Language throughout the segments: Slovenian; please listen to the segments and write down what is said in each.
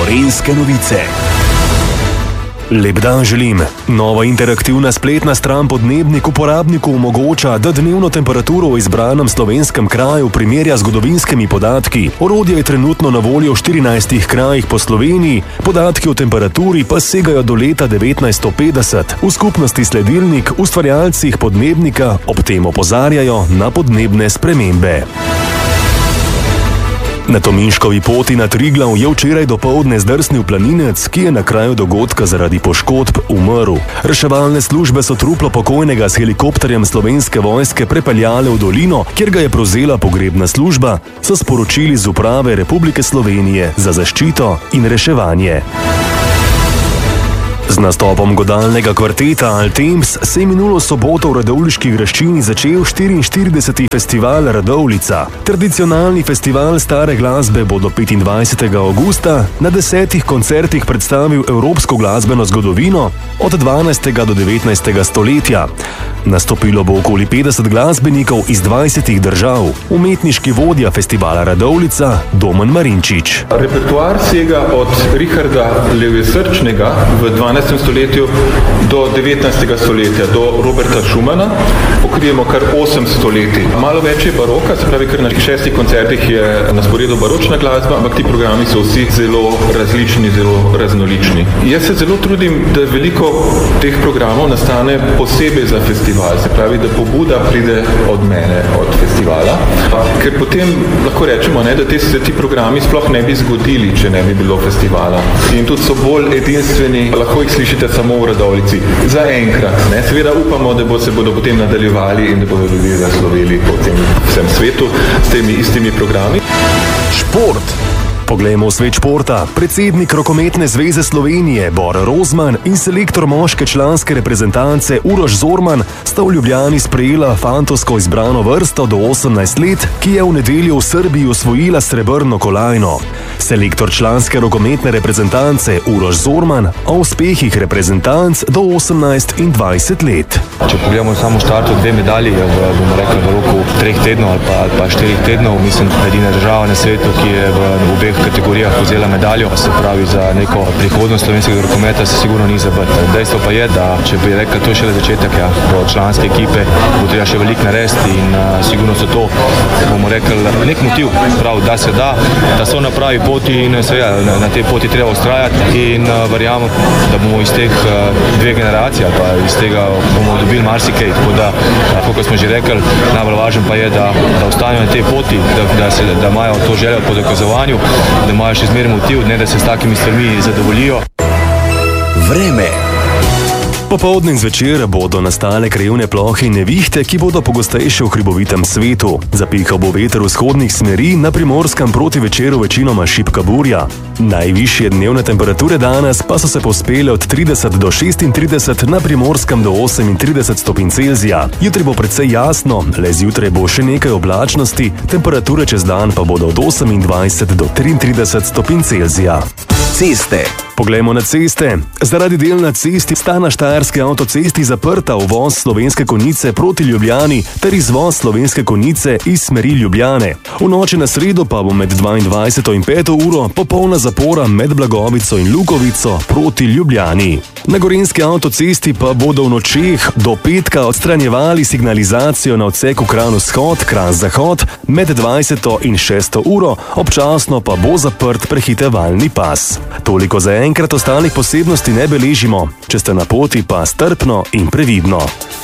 Gorenjske novice. Lep dan želim. Nova interaktivna spletna stran Podnebnik uporabniku omogoča, da dnevno temperaturo v izbranem slovenskem kraju primerja z zgodovinskimi podatki. Orodje je trenutno na voljo v 14 krajih po Sloveniji, podatki o temperaturi pa segajo do leta 1950. V skupnosti Sledilnik ustvarjalcih Podnebnika ob tem opozarjajo na podnebne spremembe. Na Tominškovi poti na Triglav je včeraj dopoldne zdrsnil planinec, ki je na kraju dogodka zaradi poškodb umrl. Reševalne službe so truplo pokojnega s helikopterjem Slovenske vojske prepeljale v dolino, kjer ga je prevzela pogrebna služba, so sporočili z Uprave Republike Slovenije za zaščito in reševanje. Z nastopom godalnega kvarteta Altemps se je minulo soboto v Radovljiški graščini začel 44. festival Radovljica. Tradicionalni festival stare glasbe bo do 25. avgusta na 10 koncertih predstavil evropsko glasbeno zgodovino od 12. do 19. stoletja. Nastopilo bo okoli 50 glasbenikov iz 20 držav. Umetniški vodja festivala Radovljica Domen Marinčič. Repertoar sega od Richarda Levjesrčnega v 12. stoletju do 19. stoletja, do Roberta Schumana. Pokrijemo kar 8 stoletij. Malo več je baroka, se pravi, ker na 6 koncertih je na sporedu baročna glasba, ampak ti programi so vsi zelo različni, zelo raznolični. Jaz se zelo trudim, da veliko teh programov nastane posebej za festival, se pravi, da pobuda pride od mene, od festivala, ker potem lahko rečemo, da ti programi sploh ne bi zgodili, če ne bi bilo festivala. In tudi so bolj edinstveni, lahko jih slišite samo v Radovljici. Za enkrat. Seveda upamo, da se bodo potem nadaljevali in da bodo ljudje zasloveli po vsem svetu s temi istimi programi. Šport. Poglejmo v svet športa. Predsednik Rokometne zveze Slovenije Bor Rozman in selektor moške članske reprezentance Uroš Zorman sta v Ljubljani sprejela fantovsko izbrano vrsto do 18 let, ki je v nedeljo v Srbiji osvojila srebrno kolajno. Selektor članske rokometne reprezentance Uroš Zorman o uspehih reprezentanc do 18 in 20 let. Če pogledamo samo štartu 2 medalji, bomo rekli v roku 3 tednov ali pa 4 tednov, mislim, edina država na svetu, ki je v obeh kategorijah vzela medaljo, se pravi za neko prihodnost slovenskega rokometa se sigurno ni zabrt. Dejstvo pa je, da če bi rekel, to je šele začetek, do članske ekipe bo treba še veliko narediti in sigurno so to, bomo rekli, nek motiv, prav, da se da so na pravi poti in seveda na tej poti treba ustrajati in verjamem, da bomo iz teh 2 generacij ali pa iz tega bomo dobili marsikaj, tako da, kot smo že rekli, najbolj važno pa je, da ostanejo na tej poti, da imajo to željo po dokazovanju, da imajo še zmeraj motiv, ne da se s takimi stvarmi zadovoljijo. Vreme. Popoldne in zvečer bodo nastale krajevne plohe in nevihte, ki bodo pogostejše v hribovitem svetu. Zapihal bo veter vzhodnih smeri, na Primorskem proti večeru večinoma šibka burja. Najvišje dnevne temperature danes pa so se povzpele od 30 do 36, na Primorskem do 38 stopinj Celzija. Jutri bo precej jasno, le zjutraj bo še nekaj oblačnosti, temperature čez dan pa bodo od 28 do 33 stopinj Celzija. Ceste. Poglejmo na ceste. Zaradi del na cesti sta na Štajerski avtocesti zaprta uvoz Slovenske Konjice proti Ljubljani ter izvoz Slovenske Konjice iz smeri Ljubljane. V noči na sredo pa bo med 22. in 5. uro popolna zapora med Blagovico in Lukovico proti Ljubljani. Na Gorenjski avtocesti pa bodo v nočeh do petka odstranjevali signalizacijo na odseku Kranj-Vzhod, Kranj-Zahod med 20. in 6. uro, občasno pa bo zaprt prehitevalni pas. Toliko za enkrat, ostalih posebnosti ne beležimo. Če ste na poti, pa strpno in previdno.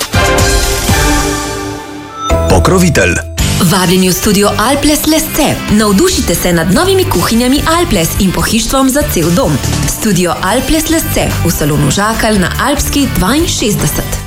Pokrovitelj. Vabljeni v studio Alples Lesce. Navdušite se nad novimi kuhinjami Alples in pohištvom za cel dom. Studio Alples Lesce v salonu Žakalj na Alpski 62.